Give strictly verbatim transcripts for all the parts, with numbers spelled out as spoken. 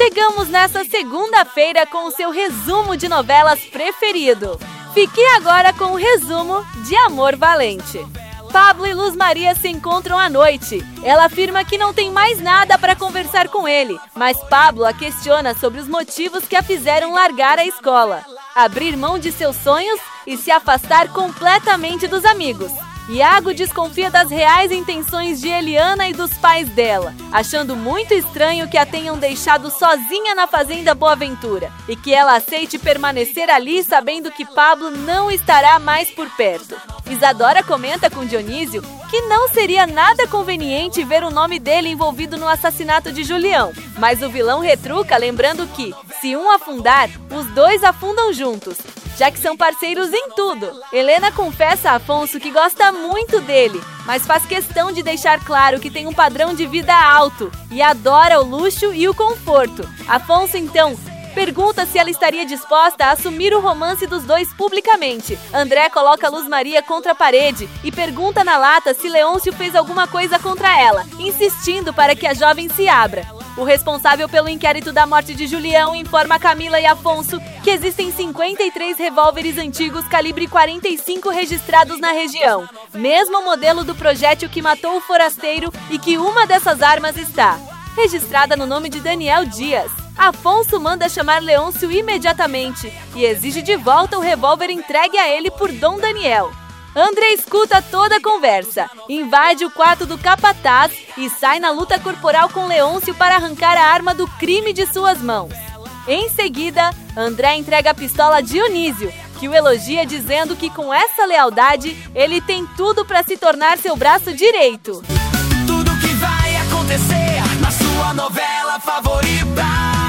Chegamos nessa segunda-feira com o seu resumo de novelas preferido. Fique agora com o resumo de Amor Valente. Pablo e Luz Maria se encontram à noite. Ela afirma que não tem mais nada para conversar com ele, mas Pablo a questiona sobre os motivos que a fizeram largar a escola, abrir mão de seus sonhos e se afastar completamente dos amigos. Iago desconfia das reais intenções de Eliana e dos pais dela, achando muito estranho que a tenham deixado sozinha na fazenda Boa Ventura e que ela aceite permanecer ali sabendo que Pablo não estará mais por perto. Isadora comenta com Dionísio que não seria nada conveniente ver o nome dele envolvido no assassinato de Julião, mas o vilão retruca lembrando que, se um afundar, os dois afundam juntos, já que são parceiros em tudo. Helena confessa a Afonso que gosta muito dele, mas faz questão de deixar claro que tem um padrão de vida alto e adora o luxo e o conforto. Afonso, então, pergunta se ela estaria disposta a assumir o romance dos dois publicamente. André coloca Luz Maria contra a parede e pergunta na lata se Leôncio fez alguma coisa contra ela, insistindo para que a jovem se abra. O responsável pelo inquérito da morte de Julião informa Camila e Afonso que existem cinquenta e três revólveres antigos calibre quarenta e cinco registrados na região, mesmo modelo do projétil que matou o forasteiro, e que uma dessas armas está registrada no nome de Daniel Dias. Afonso manda chamar Leôncio imediatamente e exige de volta o revólver entregue a ele por Dom Daniel. André escuta toda a conversa, invade o quarto do capataz e sai na luta corporal com Leôncio para arrancar a arma do crime de suas mãos. Em seguida, André entrega a pistola a Dionísio, que o elogia dizendo que com essa lealdade ele tem tudo para se tornar seu braço direito. Tudo que vai acontecer na sua novela favorita.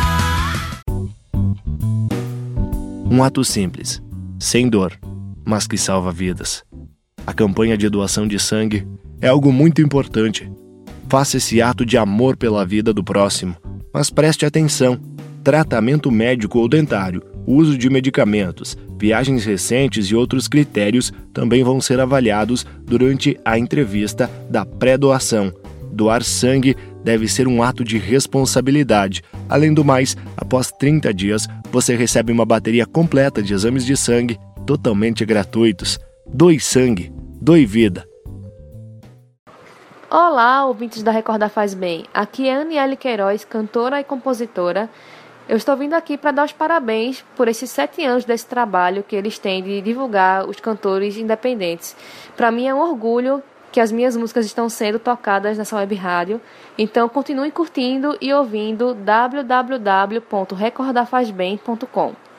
Um ato simples, sem dor, mas que salva vidas. A campanha de doação de sangue é algo muito importante. Faça esse ato de amor pela vida do próximo, mas preste atenção. Tratamento médico ou dentário, uso de medicamentos, viagens recentes e outros critérios também vão ser avaliados durante a entrevista da pré-doação. Doar sangue deve ser um ato de responsabilidade. Além do mais, após trinta dias, você recebe uma bateria completa de exames de sangue totalmente gratuitos. Doe sangue, doe vida. Olá, ouvintes da Record Faz Bem. Aqui é Aniele Queiroz, cantora e compositora. Eu estou vindo aqui para dar os parabéns por esses sete anos desse trabalho que eles têm de divulgar os cantores independentes. Para mim é um orgulho que as minhas músicas estão sendo tocadas nessa web rádio. Então continue curtindo e ouvindo w w w ponto record faz bem ponto com.